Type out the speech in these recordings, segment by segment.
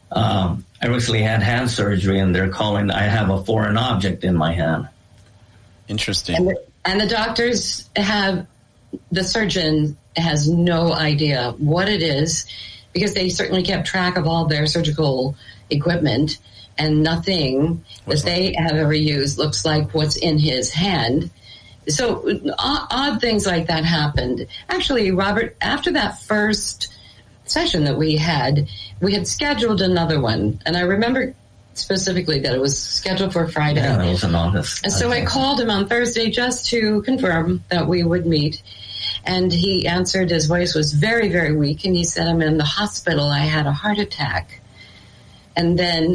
I recently had hand surgery, and they're calling I have a foreign object in my hand. Interesting. And the doctors the surgeon has no idea what it is, because they certainly kept track of all their surgical equipment, and nothing that they have ever used looks like what's in his hand. So odd things like that happened. Actually, Robert, after that first session that we had scheduled another one, and I remember specifically that it was scheduled for Friday. Yeah, that was in August. And so I called him on Thursday just to confirm that we would meet. And he answered. His voice was very, very weak. And he said, I'm in the hospital. I had a heart attack. And then,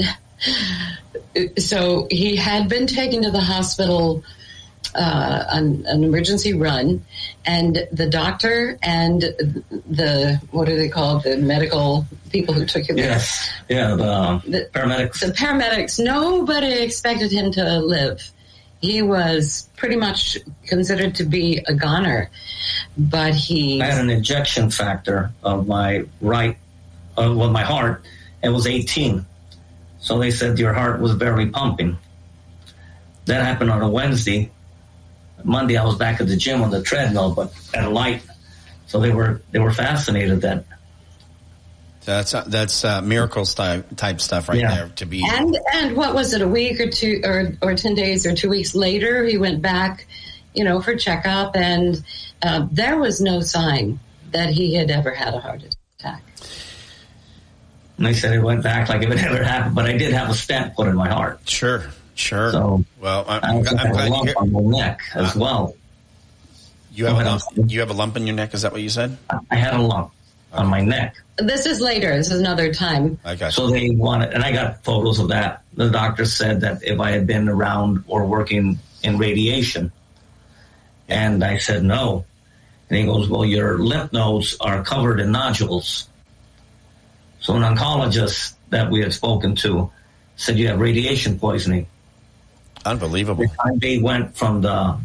so he had been taken to the hospital on an emergency run. And the doctor and the, what are they called? The medical people who took him there. Yes. Yeah, the paramedics. The paramedics. Nobody expected him to live. He was pretty much considered to be a goner, but I had an ejection factor of my my heart. It was 18. So they said your heart was barely pumping. That happened on a Wednesday. Monday I was back at the gym on the treadmill, but at a light. So they were fascinated that. That's miracles type stuff right there to be. And what was it, a week or two or 10 days or 2 weeks later, he went back, for checkup, and there was no sign that he had ever had a heart attack. And they said it went back like if it never happened, but I did have a stent put in my heart. Sure. So well, I'm glad a lump on my neck as well. You have a lump in your neck. Is that what you said? I had a lump on my neck. This is later. This is another time. Okay. So they wanted, and I got photos of that. The doctor said that if I had been around or working in radiation, and I said no. And he goes, well, your lymph nodes are covered in nodules. So an oncologist that we had spoken to said you have radiation poisoning. Unbelievable. They went from the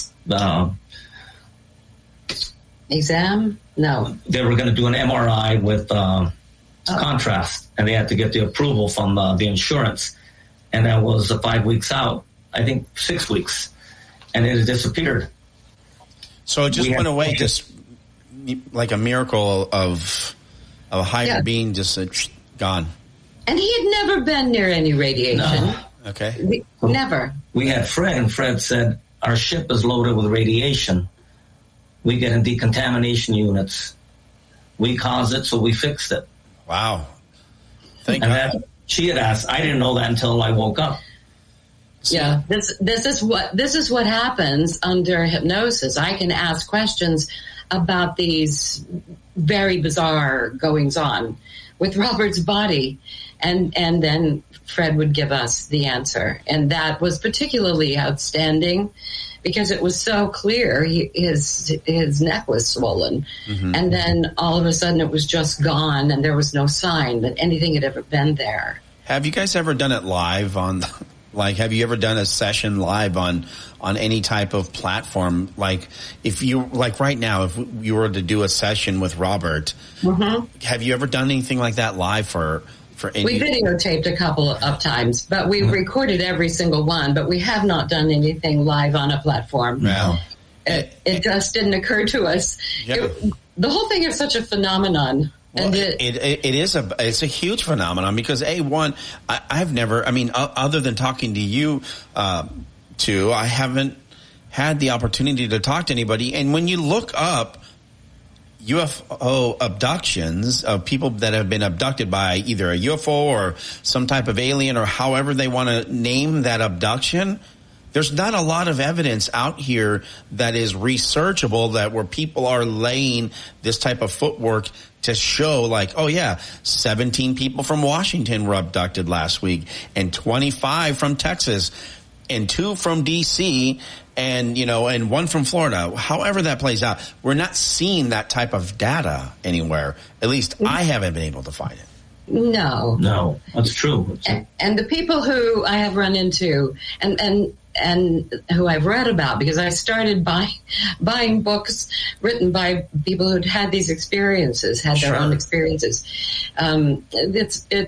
exam? No. They were going to do an MRI with contrast, and they had to get the approval from the insurance. And that was 5 weeks out, I think 6 weeks, and it disappeared. So it just went away, just like a miracle of a higher being, just gone. And he had never been near any radiation. No. Okay. Never. We had Fred, and Fred said, our ship is loaded with radiation. We get in decontamination units. We caused it, so we fixed it. Wow. Thank you. She had asked. I didn't know that until I woke up. Yeah, this is what happens under hypnosis. I can ask questions about these very bizarre goings on with Robert's body, and then Fred would give us the answer, and that was particularly outstanding because it was so clear his neck was swollen, and then all of a sudden it was just gone, and there was no sign that anything had ever been there. Have you guys ever done it live on? Like, have you ever done a session live on any type of platform? Like, if you, like right now, if you were to do a session with Robert, have you ever done anything like that live for any? We videotaped a couple of times, but we recorded every single one, but we have not done anything live on a platform. No. It just didn't occur to us. Yeah. The whole thing is such a phenomenon. Well, it's a huge phenomenon because I've never, other than talking to you two, I haven't had the opportunity to talk to anybody. And when you look up UFO abductions of people that have been abducted by either a UFO or some type of alien or however they want to name that abduction, there's not a lot of evidence out here that is researchable that where people are laying this type of footwork to show like, 17 people from Washington were abducted last week and 25 from Texas and 2 from DC and one from Florida. However that plays out, we're not seeing that type of data anywhere. At least I haven't been able to find it. No, that's true. And the people who I have run into and who I've read about, because I started buying books written by people who'd had these experiences, had their own experiences. It's